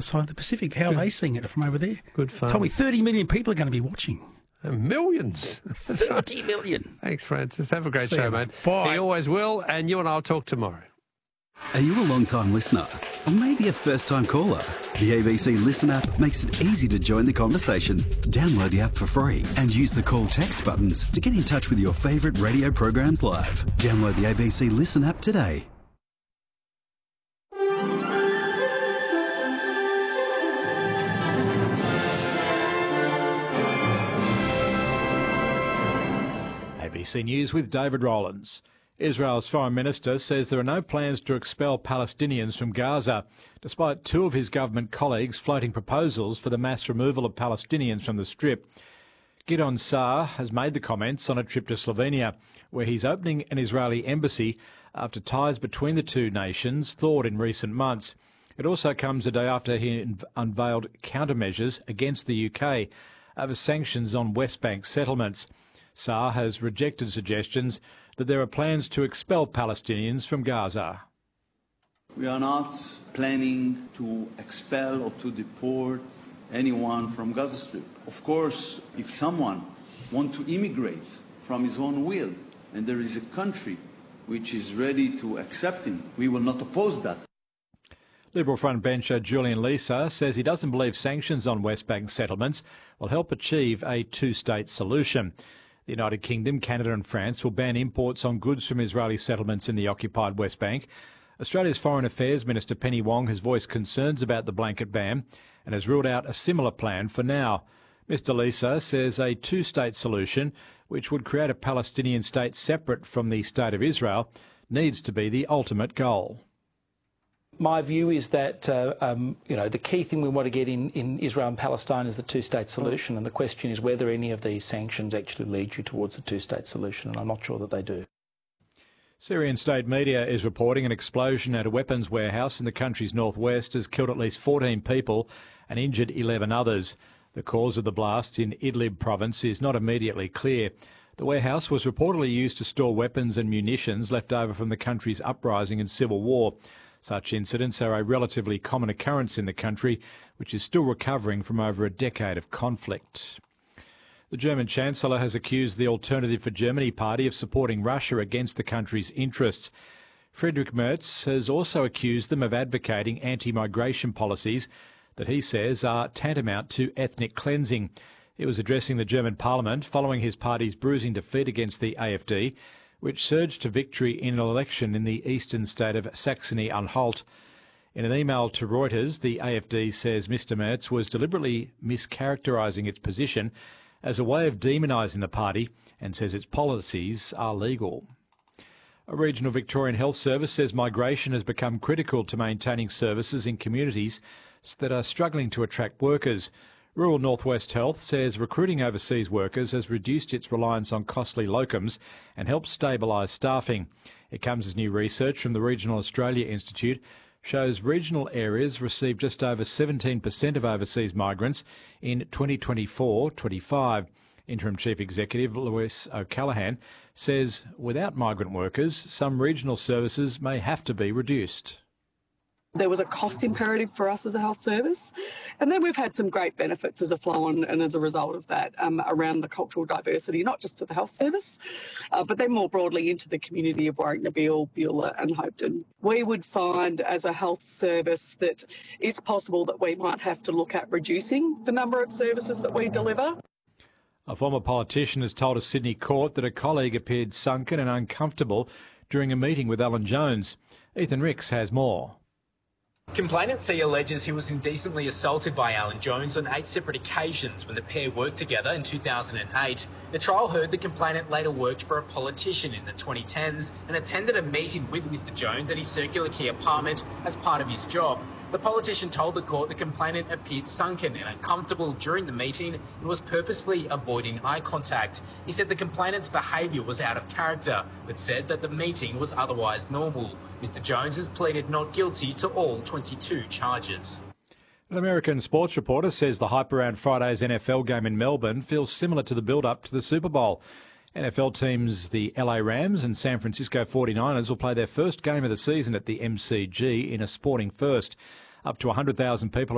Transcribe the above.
side of the Pacific. How are they seeing it from over there? Good fun. Told me 30 million people are going to be watching. Millions. 30 million. Thanks, Francis. Have a great See show, you, mate. Bye. He always will, and you and I'll talk tomorrow. Are you a long-time listener? Or maybe a first-time caller? The ABC Listen app makes it easy to join the conversation. Download the app for free and use the call text buttons to get in touch with your favourite radio programs live. Download the ABC Listen app today. ABC News with David Rowlands. Israel's foreign minister says there are no plans to expel Palestinians from Gaza, despite two of his government colleagues floating proposals for the mass removal of Palestinians from the Strip. Gideon Saar has made the comments on a trip to Slovenia, where he's opening an Israeli embassy after ties between the two nations thawed in recent months. It also comes a day after he unveiled countermeasures against the UK over sanctions on West Bank settlements. Saar has rejected suggestions that there are plans to expel Palestinians from Gaza. We are not planning to expel or to deport anyone from Gaza Strip. Of course, if someone wants to immigrate from his own will, and there is a country which is ready to accept him, we will not oppose that. Liberal frontbencher Julian Leeser says he doesn't believe sanctions on West Bank settlements will help achieve a two-state solution. The United Kingdom, Canada and France will ban imports on goods from Israeli settlements in the occupied West Bank. Australia's Foreign Affairs Minister Penny Wong has voiced concerns about the blanket ban and has ruled out a similar plan for now. Mr Leeser says a two-state solution, which would create a Palestinian state separate from the State of Israel, needs to be the ultimate goal. My view is that, the key thing we want to get in Israel and Palestine is the two-state solution, and the question is whether any of these sanctions actually lead you towards a two-state solution, and I'm not sure that they do. Syrian state media is reporting an explosion at a weapons warehouse in the country's northwest has killed at least 14 people and injured 11 others. The cause of the blast in Idlib province is not immediately clear. The warehouse was reportedly used to store weapons and munitions left over from the country's uprising and civil war. Such incidents are a relatively common occurrence in the country, which is still recovering from over a decade of conflict. The German Chancellor has accused the Alternative for Germany party of supporting Russia against the country's interests. Friedrich Merz has also accused them of advocating anti-migration policies that he says are tantamount to ethnic cleansing. He was addressing the German parliament following his party's bruising defeat against the AfD, which surged to victory in an election in the eastern state of Saxony-Anhalt. In an email to Reuters, the AfD says Mr Merz was deliberately mischaracterising its position as a way of demonising the party and says its policies are legal. A regional Victorian health service says migration has become critical to maintaining services in communities that are struggling to attract workers. Rural Northwest Health says recruiting overseas workers has reduced its reliance on costly locums and helped stabilise staffing. It comes as new research from the Regional Australia Institute shows regional areas received just over 17% of overseas migrants in 2024-25. Interim Chief Executive Lewis O'Callaghan says without migrant workers, some regional services may have to be reduced. There was a cost imperative for us as a health service, and then we've had some great benefits as a flow on and as a result of that around the cultural diversity, not just to the health service, but then more broadly into the community of Warwick, Nabil, Beulah and Hopetoun. We would find as a health service that it's possible that we might have to look at reducing the number of services that we deliver. A former politician has told a Sydney court that a colleague appeared sunken and uncomfortable during a meeting with Alan Jones. Ethan Ricks has more. Complainant C alleges he was indecently assaulted by Alan Jones on 8 separate occasions when the pair worked together in 2008. The trial heard the complainant later worked for a politician in the 2010s and attended a meeting with Mr Jones at his Circular Quay apartment as part of his job. The politician told the court the complainant appeared sunken and uncomfortable during the meeting and was purposefully avoiding eye contact. He said the complainant's behaviour was out of character, but said that the meeting was otherwise normal. Mr Jones has pleaded not guilty to all 22 charges. An American sports reporter says the hype around Friday's NFL game in Melbourne feels similar to the build-up to the Super Bowl. NFL teams the LA Rams and San Francisco 49ers will play their first game of the season at the MCG in a sporting first. Up to 100,000 people